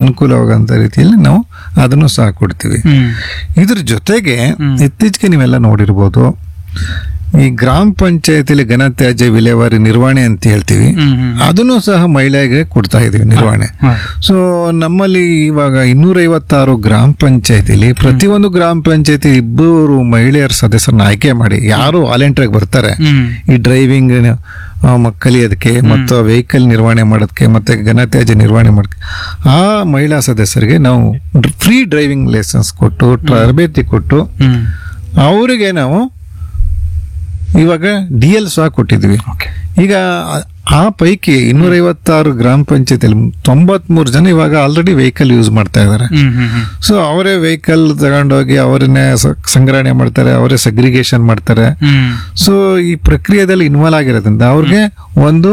ಅನುಕೂಲವಾಗುವಂಥ ರೀತಿಯಲ್ಲಿ ನಾವು ಅದನ್ನು ಸಹ ಕೊಡ್ತೀವಿ. ಇದ್ರ ಜೊತೆಗೆ ಇತ್ತೀಚೆಗೆ ನೀವೆಲ್ಲ ನೋಡಿರ್ಬೋದು, ಈ ಗ್ರಾಮ ಪಂಚಾಯತಿಲಿ ಘನತ್ಯಾಜ್ಯ ವಿಲೇವಾರಿ ನಿರ್ವಹಣೆ ಅಂತ ಹೇಳ್ತೀವಿ, ಅದನ್ನು ಸಹ ಮಹಿಳೆಗೆ ಕೊಡ್ತಾ ಇದೀವಿ ನಿರ್ವಹಣೆ. ಸೊ ನಮ್ಮಲ್ಲಿ ಇವಾಗ 256 ಗ್ರಾಮ ಪಂಚಾಯತಿಲಿ ಪ್ರತಿಯೊಂದು ಗ್ರಾಮ ಪಂಚಾಯತಿ 2 ಮಹಿಳೆಯರ ಸದಸ್ಯರನ್ನ ಆಯ್ಕೆ ಮಾಡಿ, ಯಾರು ವಾಲಂಟಿಯರ್ ಬರ್ತಾರೆ ಈ ಡ್ರೈವಿಂಗ್ ಕಲಿಯೋದಕ್ಕೆ ಮತ್ತು ವೆಹಿಕಲ್ ನಿರ್ವಹಣೆ ಮಾಡೋದಕ್ಕೆ ಮತ್ತೆ ಘನತ್ಯಾಜ್ಯ ನಿರ್ವಹಣೆ ಮಾಡೋದಕ್ಕೆ, ಆ ಮಹಿಳಾ ಸದಸ್ಯರಿಗೆ ನಾವು ಫ್ರೀ ಡ್ರೈವಿಂಗ್ ಲೈಸೆನ್ಸ್ ಕೊಟ್ಟು ತರಬೇತಿ ಕೊಟ್ಟು ಅವರಿಗೆ ನಾವು ಇವಾಗ DL ಸಹ ಕೊಟ್ಟಿದ್ವಿ. ಈಗ ಆ ಪೈಕಿ 256 ಗ್ರಾಮ ಪಂಚಾಯತಿಯಲ್ಲಿ 93 ಜನ ಇವಾಗ ಆಲ್ರೆಡಿ ವೆಹಿಕಲ್ ಯೂಸ್ ಮಾಡ್ತಾ ಇದ್ದಾರೆ. ಸೊ ಅವರೇ ವೆಹಿಕಲ್ ತಗೊಂಡೋಗಿ ಅವರನ್ನೇ ಸಂಗ್ರಹಣೆ ಮಾಡ್ತಾರೆ, ಅವರೇ ಸಗ್ರಿಗೇಷನ್ ಮಾಡ್ತಾರೆ. ಸೊ ಈ ಪ್ರಕ್ರಿಯೆದಲ್ಲಿ ಇನ್ವಾಲ್ವ್ ಆಗಿರೋದ್ರಿಂದ ಅವ್ರಿಗೆ ಒಂದು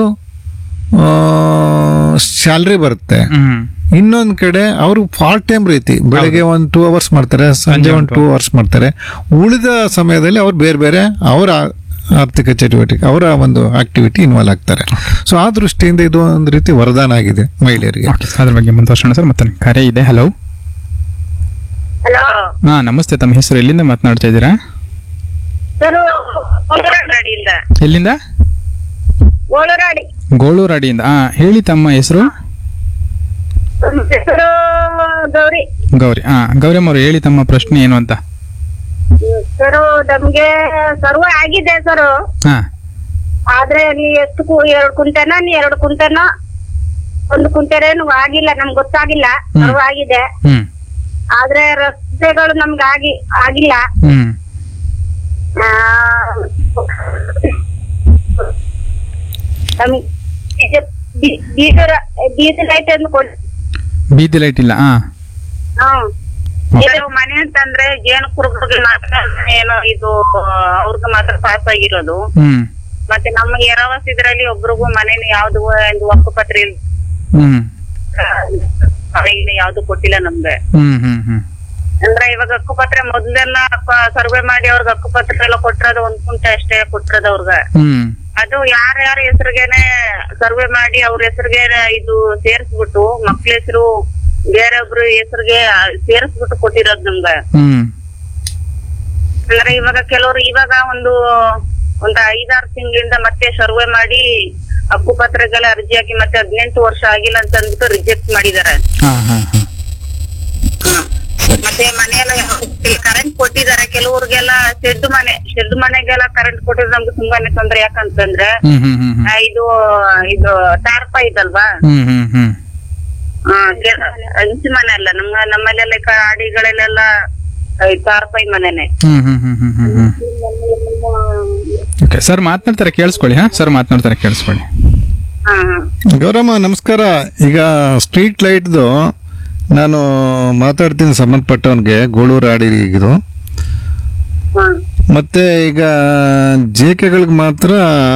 ಸ್ಯಾಲ್ರಿ ಬರುತ್ತೆ. ಇನ್ನೊಂದ್ ಕಡೆ ಅವರು ಪಾರ್ಟ್ ಟೈಮ್ ರೀತಿ ಬೆಳಗ್ಗೆ 2 ಅವರ್ಸ್ ಮಾಡ್ತಾರೆ, ಸಂಜೆ 2 ಅವರ್ಸ್ ಮಾಡ್ತಾರೆ. ಉಳಿದ ಸಮಯದಲ್ಲಿ ಅವ್ರು ಬೇರೆ ಬೇರೆ ಅವರ ಆರ್ಥಿಕ ಚಟುವಟಿಕೆ, ಅವರ ಒಂದು ಆಕ್ಟಿವಿಟಿ ಇನ್ವಾಲ್ವ್ ಆಗ್ತಾರೆ. ಸೊ ಆ ದೃಷ್ಟಿಯಿಂದ ಇದು ಒಂದು ರೀತಿ ವರದಾನ ಆಗಿದೆ ಮಹಿಳೆಯರಿಗೆ. ಅದ್ರ ಬಗ್ಗೆ ಮುಂದುವರ್ಸೋಣ ಸರ್. ಮತ್ತೆ ಕರೆ ಇದೆ. ಹಲೋ. ಹಲೋ. ಹಾ ನಮಸ್ತೆ. ತಮ್ಮ ಹೆಸರು ಎಲ್ಲಿಂದ ಮಾತನಾಡ್ತಾ ಇದ್ದೀರಾ? ಎಲ್ಲಿಂದ? ಗೋಳೂರಾಡಿಯಿಂದ. ಹೇಳಿ ತಮ್ಮ ಹೆಸರು? ಗೌರಿ. ಗೌರಿ. ಗೌರಮ್ಮ ಅವರು ಹೇಳಿ ತಮ್ಮ ಪ್ರಶ್ನೆ ಏನು ಅಂತ. ಸರ್ ನಮ್ಗೆ ಸರ್ವ ಆಗಿದೆ ಸರ್. ಆದ್ರೆ ನೀ ಎಷ್ಟು 2 ಕುಂಟೆನ 2 ಕುಂಟೆನ 1 ಕುಂಟೆನೇನು ಆಗಿಲ್ಲ, ನಮ್ಗೆ ಗೊತ್ತಾಗಿಲ್ಲ. ಸರ್ವ ಆಗಿದೆ, ಆದ್ರೆ ರಸ್ತೆಗಳು ನಮ್ಗೆ ಆಗಿಲ್ಲ. ಬೀದಿ ಲೈಟ್ ಅನ್ನು ಕೊಡಿ. ಬೀದಿ ಲೈಟ್ ಇಲ್ಲ. ಮನೆ ಅಂತಂದ್ರೆ ಜೇನು ಕುರುಬರಿಗೆ ಮಾತ್ರ ಏನೋ ಇದು ಅವ್ರಿಗೆ ಮಾತ್ರ ಪಾಸ್ ಆಗಿರೋದು. ಮತ್ತೆ ನಮ್ಮ ಎರವಸ್ ಇದ್ರಲ್ಲಿ ಒಬ್ರಿಗೂ ಮನೇನು ಯಾವ್ದು ಒಂದು ಹಕ್ಕುಪತ್ರ ಇಲ್ಲ, ಯಾವ್ದು ಕೊಟ್ಟಿಲ್ಲ ನಮ್ಗೆ. ಅಂದ್ರೆ ಇವಾಗ ಹಕ್ಕುಪತ್ರ ಮೊದ್ಲೆಲ್ಲ ಸರ್ವೆ ಮಾಡಿ ಅವ್ರಿಗೆ ಹಕ್ಕುಪತ್ರ ಎಲ್ಲ ಕೊಟ್ಟಿರೋದು 1 ಕುಂಟೆ ಅಷ್ಟೇ ಕೊಟ್ಟಿರೋದು ಅವ್ರಗ. ಅದು ಯಾರ್ಯಾರ ಹೆಸರಿಗೆನೆ ಸರ್ವೆ ಮಾಡಿ ಅವ್ರ ಹೆಸರಿಗೆ ಇದು ಸೇರ್ಸ್ಬಿಟ್ಟು ಮಕ್ಳ ಹೆಸರು ಬೇರೊಬ್ರು ಹೆಸರಿಗೆ ಸೇರಿಸ್ಬಿಟ್ಟು ಕೊಟ್ಟಿರೋದು ನಮ್ಗ. ಅಂದ್ರೆ ಇವಾಗ ಕೆಲವರು ಇವಾಗ ಒಂದು 5-6 ತಿಂಗಳಿಂದ ಮತ್ತೆ ಸರ್ವೆ ಮಾಡಿ ಹಕ್ಕುಪತ್ರಗೆಲ್ಲ ಅರ್ಜಿ ಹಾಕಿ ಮತ್ತೆ 18 ವರ್ಷ ಆಗಿಲ್ಲ ಅಂತ ಅಂದ್ಬಿಟ್ಟು ರಿಜೆಕ್ಟ್ ಮಾಡಿದಾರೆ. ಮತ್ತೆ ಮನೆಯೆಲ್ಲ ಕರೆಂಟ್ ಕೊಟ್ಟಿದ್ದಾರೆ ಕೆಲವ್ರಿಗೆಲ್ಲ. ಶೆಡ್ ಮನೆಗೆಲ್ಲ ಕರೆಂಟ್ ಕೊಟ್ಟಿದ್ರೆ ನಮ್ಗೆ ತುಂಬಾನೇ ತೊಂದ್ರೆ. ಯಾಕಂತಂದ್ರೆ ಇದು ಟಾರ್ಪ ಇದಲ್ವಾ, ಹಂಚು ಮನೆ ಅಲ್ಲ ನಮ್ಮಲ್ಲೆಲ್ಲ ಕಾಡಿಗಳಲ್ಲೆಲ್ಲ ಟಾರ್ಪೈ ಮನೆನೆ. ಸರ್ ಮಾತನಾಡ್ತಾರೆ ಕೇಳಿಸ್ಕೊಳ್ಳಿ. ಸರ್ ಮಾತನಾಡ್ತಾರೆ ಕೇಳಿಸ್ಕೊಳ್ಳಿ. ಗೌರಮ್ಮ ನಮಸ್ಕಾರ. ಈಗ ಸ್ಟ್ರೀಟ್ ಲೈಟ್ದು ನಾನು ಮಾತಾಡ್ತೀನಿ ಸಂಬಂಧಪಟ್ಟವನ್ಗೆ, ಗೋಳೂರಾಡಿಗಿದು. ಮತ್ತೆ ಈಗ ಜೇಕೆಗಳಿಗೆ ಮಾತ್ರ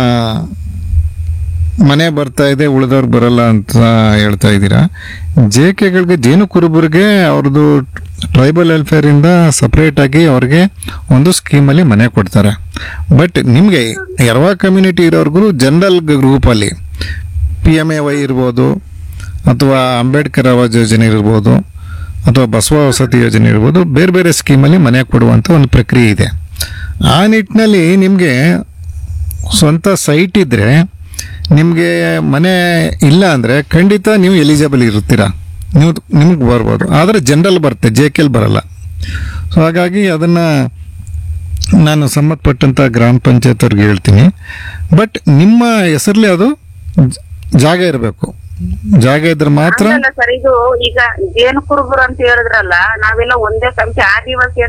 ಮನೆ ಬರ್ತಾ ಇದೆ, ಉಳಿದವ್ರು ಬರಲ್ಲ ಅಂತ ಹೇಳ್ತಾ ಇದ್ದೀರಾ. ಜೇಕೆಗಳಿಗೆ ಜೇನು ಕುರುಬರಿಗೆ ಅವ್ರದ್ದು ಟ್ರೈಬಲ್ ವೆಲ್ಫೇರ್ ಇಂದ ಸಪರೇಟ್ ಆಗಿ ಅವ್ರಿಗೆ ಒಂದು ಸ್ಕೀಮಲ್ಲಿ ಮನೆ ಕೊಡ್ತಾರೆ. ಬಟ್ ನಿಮಗೆ ಎರವಾ ಕಮ್ಯುನಿಟಿ ಇರೋರ್ಗು ಜನರಲ್ ಗ್ರೂಪಲ್ಲಿ PMAY ಇರ್ಬೋದು, ಅಥವಾ ಅಂಬೇಡ್ಕರ್ ಆವಾಸ್ ಯೋಜನೆ ಇರ್ಬೋದು, ಅಥವಾ ಬಸವ ವಸತಿ ಯೋಜನೆ ಇರ್ಬೋದು, ಬೇರೆ ಬೇರೆ ಸ್ಕೀಮಲ್ಲಿ ಮನೆ ಕೊಡುವಂಥ ಒಂದು ಪ್ರಕ್ರಿಯೆ ಇದೆ. ಆ ನಿಟ್ಟಿನಲ್ಲಿ ನಿಮಗೆ ಸ್ವಂತ ಸೈಟ್ ಇದ್ದರೆ, ನಿಮಗೆ ಮನೆ ಇಲ್ಲ ಅಂದರೆ ಖಂಡಿತ ನೀವು ಎಲಿಜಿಬಲ್ ಇರ್ತೀರಾ, ನಿಮ್ಗೆ ಬರ್ಬೋದು. ಆದರೆ ಜನರಲ್ ಬರುತ್ತೆ, JKL ಬರಲ್ಲ. ಸೊ ಹಾಗಾಗಿ ಅದನ್ನು ನಾನು ಸಂಬಂಧಪಟ್ಟಂಥ ಗ್ರಾಮ ಪಂಚಾಯತ್ ಅವ್ರಿಗೆ ಹೇಳ್ತೀನಿ. ಬಟ್ ನಿಮ್ಮ ಹೆಸರಲ್ಲಿ ಅದು ಜಾಗ ಇರಬೇಕು. ಜಾಗ ಇದ್ರೆ ಮಾತ್ರ ಸರ್. ಇದು ಈಗ ಜೇನು ಕುರುಬರು ಅಂತ ಹೇಳಿದ್ರಲ್ಲ, ನಾವೆಲ್ಲ ಒಂದೇ ಸಂಖ್ಯೆ ಆದಿವಾಸಿ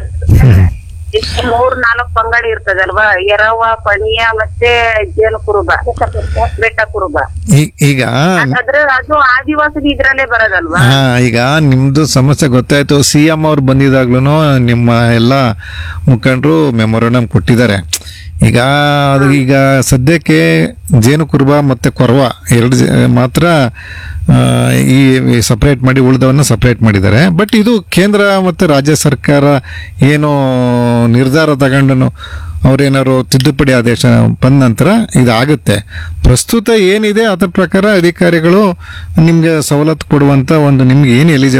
3-4 ಪಂಗಡ ಇರ್ತದಲ್ವಾ, ಎರವ, ಪಣಿಯ ಮತ್ತೆ ಜೇನು ಕುರುಬ, ಬೆಟ್ಟ ಕುರುಬ. ಈಗ ಅದು ಆದಿವಾಸಿ ಇದ್ರಲ್ಲೇ ಬರೋದಲ್ವಾ? ಈಗ ನಿಮ್ದು ಸಮಸ್ಯೆ ಗೊತ್ತಾಯ್ತು. CM ಅವ್ರು ಬಂದಿದಾಗ್ಲೂ ನಿಮ್ಮ ಎಲ್ಲ ಮುಖಂಡರು ಮೆಮೊರಂಡಮ್ ಕೊಟ್ಟಿದ್ದಾರೆ. ಈಗ ಸದ್ಯಕ್ಕೆ ಜೇನು ಕುರುಬ ಮತ್ತೆ ಕೊರವ 2 ಮಾತ್ರ ಈ ಸಪರೇಟ್ ಮಾಡಿ, ಉಳಿದವನ್ನ ಸಪರೇಟ್ ಮಾಡಿದ್ದಾರೆ. ಬಟ್ ಇದು ಕೇಂದ್ರ ಮತ್ತು ರಾಜ್ಯ ಸರ್ಕಾರ ಏನು ನಿರ್ಧಾರ ತಗೊಂಡು ಅವ್ರೇನಾದ್ರು ತಿದ್ದುಪಡಿ ಆದೇಶ ಬಂದ ನಂತರ ಇದಾಗುತ್ತೆ. ಪ್ರಸ್ತುತ ಏನಿದೆ ಅದರ ಪ್ರಕಾರ ಅಧಿಕಾರಿಗಳು ನಿಮ್ಗೆ ಸವಲತ್ತು ಕೊಡುವಂತ ಒಂದು ನಿಮ್ಗೆ ಏನು